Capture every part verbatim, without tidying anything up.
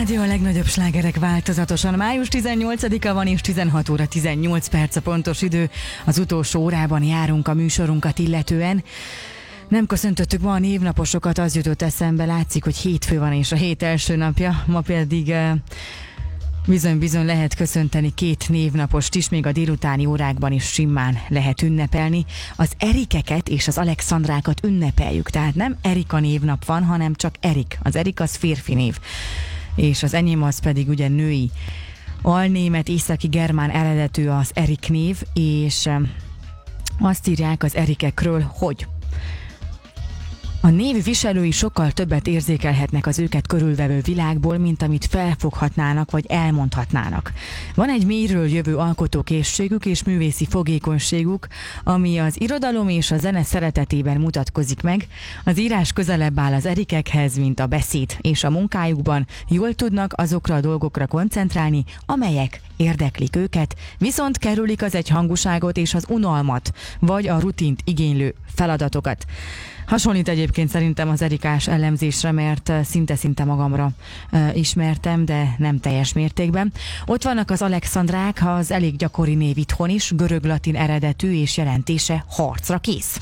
Rádió a legnagyobb slágerek változatosan. május tizennyolcadika van és tizenhat óra tizennyolc perc a pontos idő. Az utolsó órában járunk a műsorunkat illetően. Nem köszöntöttük ma a névnaposokat, az jutott eszembe, látszik, hogy hétfő van és a hét első napja. Ma pedig bizony-bizony lehet köszönteni két névnapost is, még a délutáni órákban is simán lehet ünnepelni. Az Erikeket és az Alexandrákat ünnepeljük, tehát nem Erika névnap van, hanem csak Erik. Az Erik az férfi név, és az enyém az pedig ugye női. Alnémet, északi germán eredetű az Erik név, és azt írják az Erikekről, hogy a név viselői sokkal többet érzékelhetnek az őket körülvevő világból, mint amit felfoghatnának vagy elmondhatnának. Van egy mélyről jövő alkotókészségük és művészi fogékonyságuk, ami az irodalom és a zene szeretetében mutatkozik meg. Az írás közelebb áll az Erikekhez, mint a beszéd, és a munkájukban jól tudnak azokra a dolgokra koncentrálni, amelyek érdeklik őket, viszont kerülik az egyhangúságot és az unalmat, vagy a rutint igénylő feladatokat. Hasonlít egyébként szerintem az Erikás elemzésre, mert szinte-szinte magamra e, ismertem, de nem teljes mértékben. Ott vannak az Alexandrák, az elég gyakori név itthon is, görög-latin eredetű és jelentése harcra kész.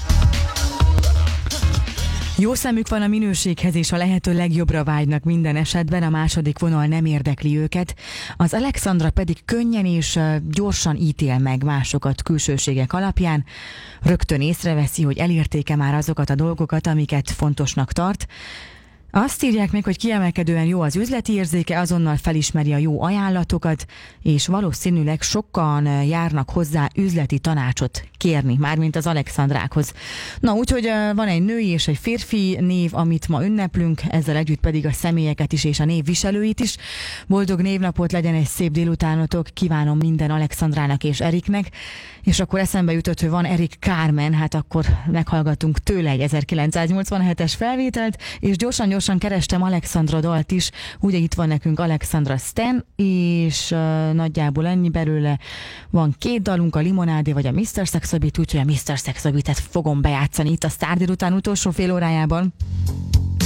Jó szemük van a minőséghez, és a lehető legjobbra vágynak minden esetben, a második vonal nem érdekli őket. Az Alexandra pedig könnyen és gyorsan ítél meg másokat külsőségek alapján. Rögtön észreveszi, hogy elérték-e már azokat a dolgokat, amiket fontosnak tart. Azt írják még, hogy kiemelkedően jó az üzleti érzéke, azonnal felismeri a jó ajánlatokat, és valószínűleg sokan járnak hozzá üzleti tanácsot kérni, mármint az Alexandrákhoz. Na, úgyhogy van egy női és egy férfi név, amit ma ünneplünk, ezzel együtt pedig a személyeket is és a névviselőit is. Boldog névnapot, legyen egy szép délutánotok, kívánom minden Alexandrának és Eriknek, és akkor eszembe jutott, hogy van Erik Carmen, hát akkor meghallgatunk tőle egy ezerkilencszáznyolcvanhetes felvételt, és gyorsan-gyorsan kerestem Alexandra dalt is, ugye itt van nekünk Alexandra Stan, és uh, nagyjából ennyi belőle. Van két dalunk, a Limonádé vagy a miszter Sex a Beat, úgyhogy a miszter Sex a Beat-et fogom bejátszani itt a Sztár délután utolsó fél órájában.